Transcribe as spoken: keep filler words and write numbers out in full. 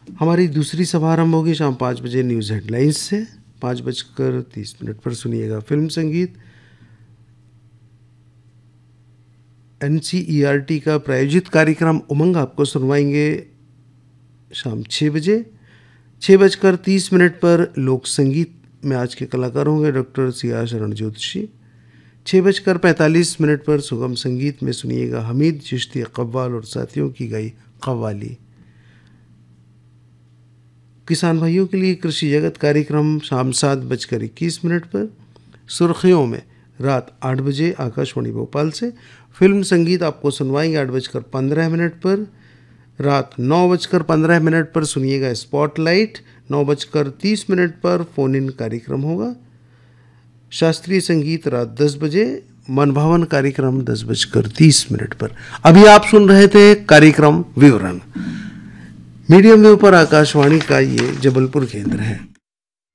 हमारी दूसरी सभा आरंभ होगी शाम पाँच बजे न्यूज़ हेडलाइंस से। पाँच बजकर तीस मिनट पर सुनिएगा फिल्म संगीत। N C E R T का प्रायोजित कार्यक्रम उमंग आपको सुनवाएंगे शाम छः बजे। छः बजकर तीस मिनट पर लोक संगीत में आज के कलाकार होंगे डॉक्टर सी आर शरण ज्योतिषी। छः बजकर पैंतालीस मिनट पर सुगम संगीत में सुनिएगा हमीद चिश्ती कव्वाल और साथियों की गाई कव्वाली। किसान भाइयों के लिए कृषि जगत कार्यक्रम शाम सात बजकर इक्कीस मिनट पर। सुर्खियों में रात आठ बजे आकाशवाणी भोपाल से फिल्म संगीत आपको सुनवाएंगे आठ बजकर पंद्रह मिनट पर। रात नौ बजकर पंद्रह मिनट पर सुनिएगा स्पॉटलाइट। नौ बजकर तीस मिनट पर फोन इन कार्यक्रम होगा। शास्त्रीय संगीत रात दस बजे। मनभावन कार्यक्रम दस बजकर तीस मिनट पर। अभी आप सुन रहे थे कार्यक्रम विवरण। मीडियम वेव पर आकाशवाणी का ये जबलपुर केंद्र है।